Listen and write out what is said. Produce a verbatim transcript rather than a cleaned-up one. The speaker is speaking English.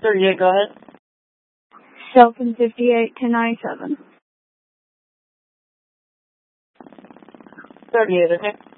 thirty-eight, go ahead. Shelton fifty-eight, ten ninety-seven. thirty-eight, okay.